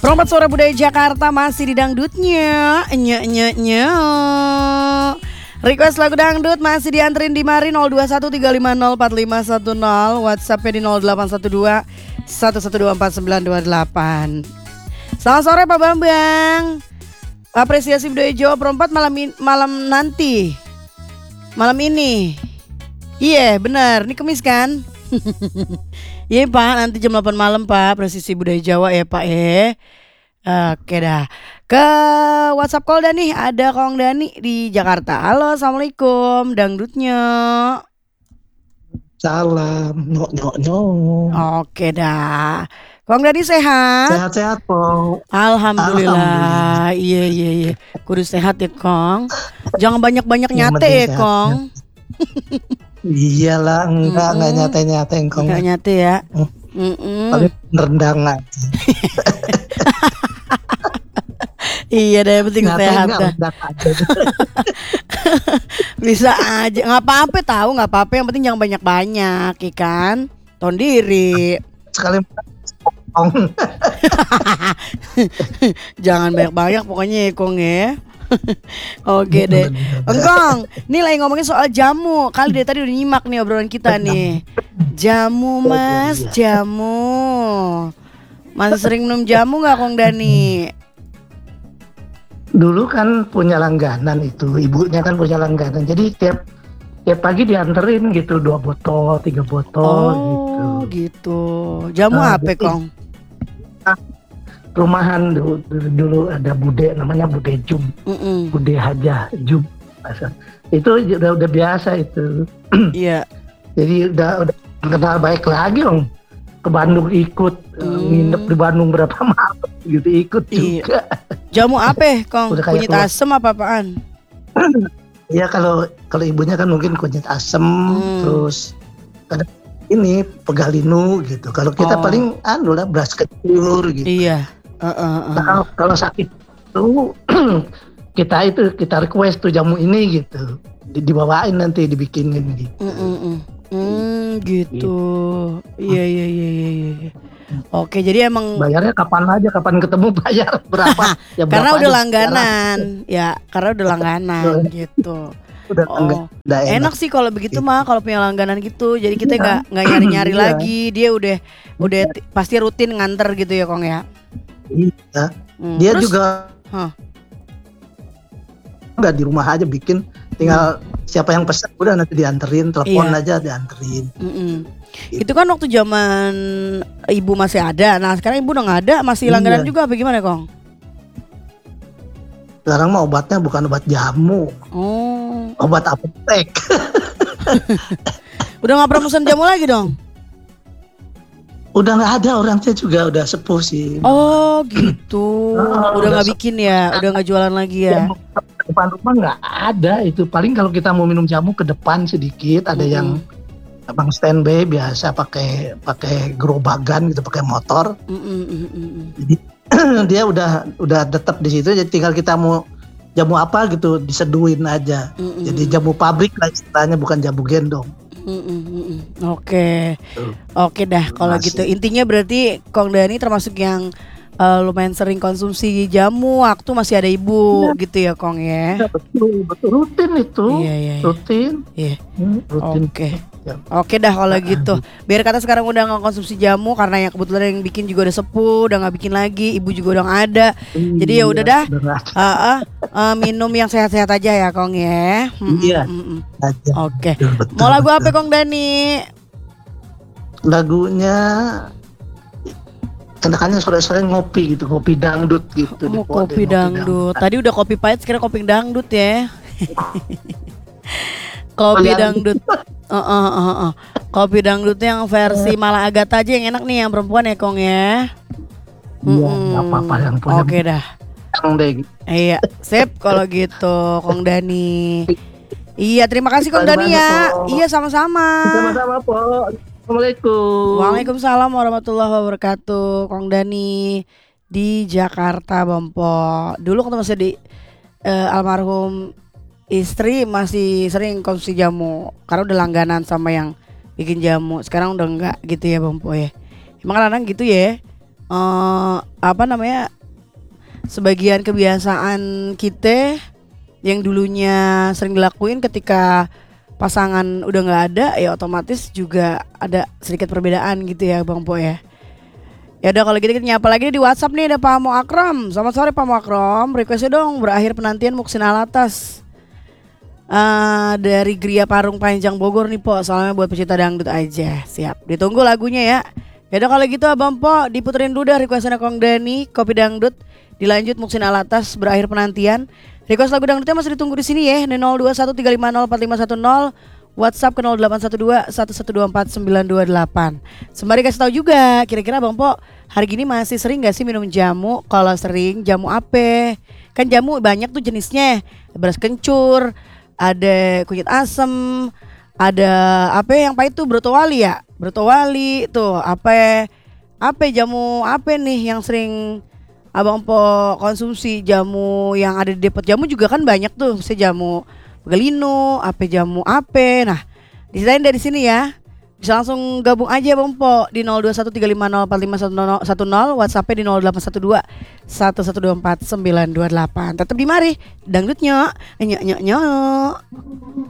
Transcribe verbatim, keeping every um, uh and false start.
Perompat Suara Budaya Jakarta masih di dangdutnya. Nye nye nye. Request lagu dangdut masih dianterin di mari nol dua satu tiga lima nol empat lima satu nol. WhatsAppnya di nol delapan satu dua satu satu dua empat sembilan dua delapan. Selamat sore Pak Bambang. Apresiasi budaya Jawa perempat malam in, malam nanti. Malam ini. Iya yeah, benar, ini Kemis kan? Iya Pak, nanti jam delapan malam Pak, Apresiasi budaya Jawa ya Pak ya. Oke dah. Ke WhatsApp call dah nih, ada Kong Dani di Jakarta. Halo, Assalamualaikum, dangdutnya. Salam, nyok nyok nyok. Oke dah. Kong Dani sehat? Sehat-sehat Kong. Alhamdulillah. Alhamdulillah. Iya iya iya. Kudu sehat ya Kong. Jangan banyak-banyak nyate ya Kong. Iyalah, enggak enggak nyate-nyate Kong. Enggak nyate ya. Mm. Paling rendang aja. Iya deh, penting sehat dah. Bisa aja, nggak apa-apa tahu, nggak apa-apa. Yang penting jangan banyak-banyak, ikan. Tahu diri. Sekali jangan banyak-banyak pokoknya ya Kong ya. Oke deh. Engkong, nih lagi ngomongin soal jamu. Kali dari tadi udah nyimak nih obrolan kita nih. Jamu mas, jamu. Masih sering minum jamu gak Kong Dani? Dulu kan punya langganan itu, ibunya kan punya langganan. Jadi tiap tiap pagi dianterin gitu, dua botol, tiga botol oh, gitu. Oh gitu. Jamu nah, apa Kong? Rumahan dulu, dulu ada bude namanya bude Jum, Mm-mm. bude Hajah Jum, itu udah udah biasa itu. Iya. Jadi udah udah kenal baik lagi dong. Ke Bandung ikut, mm. nginep di Bandung berapa malam gitu ikut iya. juga. Jamu apa Kong? Kunyit asem apa apaan? Iya kalau kalau ibunya kan mungkin kunyit asem, hmm. terus ada ini pegalinu gitu. Kalau kita oh. paling anu lah beras kencur gitu. Iya. Uh, uh, uh. Nah, kalau, kalau sakit itu kita itu kita request tuh jamu ini gitu, di, dibawain nanti dibikinin gitu. Mm, mm, mm. Mm, gitu. Iya iya iya iya. iya. Oke jadi emang bayarnya kapan aja, kapan ketemu bayar berapa? Ya berapa karena udah langganan, ya karena udah langganan gitu. Udah oh. Udah enak. enak sih kalau begitu mah, kalau punya langganan gitu. Jadi kita nggak nggak nyari-nyari iya. lagi. Dia udah udah t- pasti rutin nganter gitu ya Kong ya. Iya. Hmm. Dia terus, juga huh. nggak di rumah aja bikin, tinggal hmm. siapa yang pesan udah nanti dianterin, telepon iya. aja dianterin. Mm-mm. Itu kan waktu zaman ibu masih ada. Nah sekarang ibu udah nggak ada, masih langganan iya. juga apa gimana Kong? Sekarang mah obatnya bukan obat jamu, oh. obat apotek. Udah nggak pernah pesan jamu lagi dong? Udah nggak ada, orangnya juga udah sepuh sih. Oh gitu, oh, udah nggak bikin ya, udah nggak jualan lagi ya? Depan rumah nggak ada itu. Paling kalau kita mau minum jamu ke depan sedikit, ada mm-hmm. yang abang standby biasa pakai pakai gerobakan gitu, pakai motor. Mm-hmm. Jadi dia udah udah tetap di situ. Jadi tinggal kita mau jamu apa gitu diseduin aja. Mm-hmm. Jadi jamu pabrik lah istilahnya, bukan jamu gendong. Mm-mm. Oke, oke dah kalau gitu. Intinya berarti Kong Dani termasuk yang uh, lumayan sering konsumsi jamu waktu masih ada ibu ya. Gitu ya Kong ya? Ya betul, betul rutin itu, iya, iya, iya. rutin. Iya. Hmm, rutin. Oke, ya. Oke dah kalau gitu. Biar kata sekarang udah nggak konsumsi jamu karena yang kebetulan yang bikin juga udah sepuh, udah nggak bikin lagi, ibu juga udah nggak ada. Iya, jadi ya udah dah, uh, uh, uh, minum yang sehat-sehat aja ya Kong ya. Mm-mm, iya. Mm-mm. Oke. Betul, mau lagu betul. Apa Kong Dani? Lagunya enakannya sore-sore ngopi gitu, kopi dangdut gitu. Oh, kopi dangdut. Tadi udah kopi pahit, sekarang kopi dangdut ya. Kopi dangdut. Uh, uh, uh, uh. Kopi dangdut yang versi Mala Agatha aja yang enak nih, yang perempuan ya Kong ya. Iya, nggak apa-apa yang punya. Oke dah. Deh. Iya, sip kalau gitu Kong Dani. Iya, terima kasih Kong Dani ya. Iya, sama-sama. Sama-sama po. Assalamualaikum. Waalaikumsalam warahmatullahi wabarakatuh. Kong Dani di Jakarta Bompo. Dulu waktu masih di uh, almarhum istri masih sering konsumsi jamu karena udah langganan sama yang bikin jamu. Sekarang udah enggak gitu ya Bompo ya. Emang kadang gitu ya. uh, apa namanya sebagian kebiasaan kita yang dulunya sering dilakuin ketika pasangan udah nggak ada, ya otomatis juga ada sedikit perbedaan gitu ya Bang Po ya. Ya udah kalau gitu kita nyapa lagi di WhatsApp nih, ada Pak Mo Akram. Selamat sore Pak Mo Akram, requestnya dong berakhir penantian Muksin Alatas uh, dari Gria Parung Panjang Bogor nih Po, soalnya buat pecinta dangdut aja. Siap, ditunggu lagunya ya. Ya udah kalau gitu Abang Po diputerin dulu dah requestnya Kong Dani, Kopi Dangdut. Dilanjut Muksin Alatas berakhir penantian. Request lagu dangdutnya masih ditunggu di sini ya. nol dua satu tiga lima nol empat lima satu nol. WhatsApp ke nol delapan satu dua satu satu dua empat sembilan dua delapan. Sembari kasih tahu juga, kira-kira Bang Po hari gini masih sering gak sih minum jamu? Kalau sering, jamu apa? Kan jamu banyak tuh jenisnya. Beras kencur, ada kunyit asem, ada apa yang pahit tuh brotowali ya? Brotowali tuh apa? Apa jamu apa nih yang sering Abang Po konsumsi? Jamu yang ada di depot jamu juga kan banyak tuh, misalnya jamu Galino, apa jamu apa. Nah, diserahin dari sini ya. Bisa langsung gabung aja Bang Po di nol dua satu tiga lima nol empat lima satu nol, WhatsApp-nya di nol delapan satu dua satu satu dua empat sembilan dua delapan. Tetap di mari dangdutnya, nyok nyok nyok.